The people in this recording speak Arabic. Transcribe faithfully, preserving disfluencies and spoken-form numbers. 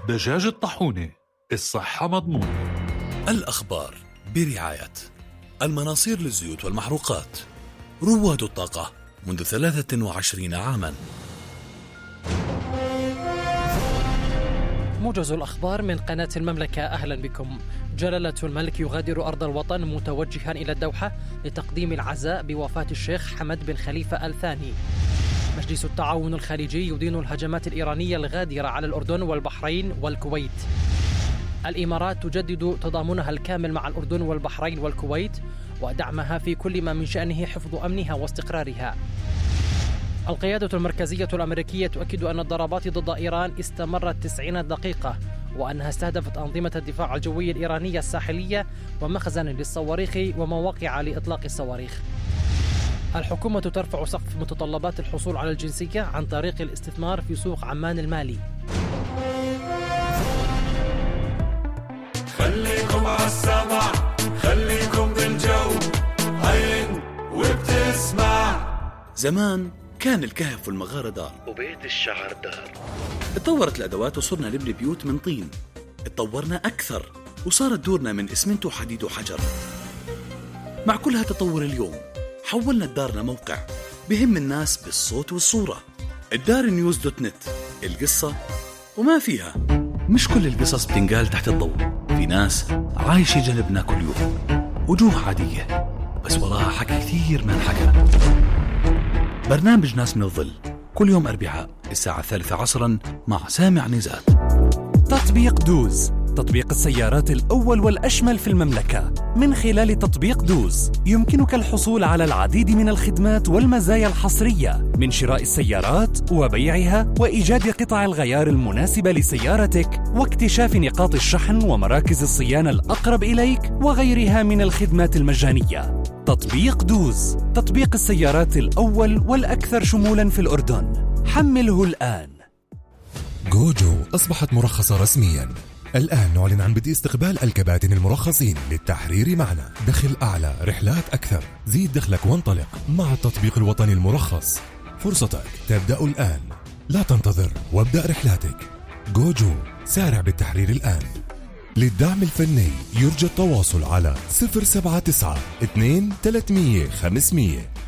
دجاج الطاحونة، الصحة مضمونة. الأخبار برعاية المناصير للزيوت والمحروقات، رواد الطاقة منذ ثلاثة وعشرين عاما. موجز الأخبار من قناة المملكة، أهلا بكم. جلالة الملك يغادر أرض الوطن متوجها إلى الدوحة لتقديم العزاء بوفاة الشيخ حمد بن خليفة الثاني. مجلس التعاون الخليجي يدين الهجمات الإيرانية الغادرة على الأردن والبحرين والكويت. الإمارات تجدد تضامنها الكامل مع الأردن والبحرين والكويت ودعمها في كل ما من شأنه حفظ أمنها واستقرارها. القيادة المركزية الأمريكية تؤكد أن الضربات ضد إيران استمرت تسعين دقيقة وأنها استهدفت أنظمة الدفاع الجوي الإيرانية الساحلية ومخزن للصواريخ ومواقع لإطلاق الصواريخ. الحكومة ترفع سقف متطلبات الحصول على الجنسية عن طريق الاستثمار في سوق عمان المالي. خليكم عالسمع، خليكم بالجو، عين وبتسمع. زمان كان الكهف والمغارة دار وبيت الشعر دار. اتطورت الأدوات وصرنا نبني بيوت من طين. اتطورنا أكثر وصارت دورنا من إسمنت وحديد وحجر. مع كل هالتطور اليوم حولنا الدار لموقع بهم الناس بالصوت والصورة. الدار نيوز دوت نت، القصة وما فيها. مش كل القصص بتنقال تحت الضوء. في ناس عايشة جنبنا كل يوم، وجوه عادية بس وراها حكي كثير ما انحكى. برنامج ناس من الظل كل يوم أربعاء الساعة الثالثة عصرا مع سامع نزات. تطبيق دوز، تطبيق السيارات الأول والأشمل في المملكة. من خلال تطبيق دوز يمكنك الحصول على العديد من الخدمات والمزايا الحصرية، من شراء السيارات وبيعها وإيجاد قطع الغيار المناسبة لسيارتك واكتشاف نقاط الشحن ومراكز الصيانة الأقرب إليك وغيرها من الخدمات المجانية. تطبيق دوز، تطبيق السيارات الأول والأكثر شمولاً في الأردن. حمله الآن. جوجو أصبحت مرخصة رسمياً. الآن نعلن عن بدء استقبال الكباتن المرخصين للتحرير معنا. دخل أعلى، رحلات أكثر، زيد دخلك وانطلق مع التطبيق الوطني المرخص. فرصتك تبدأ الآن، لا تنتظر وابدأ رحلاتك. جوجو، سارع بالتحرير الآن. للدعم الفني يرجى التواصل على صفر سبعة تسعة اثنين ثلاثمية خمسمية.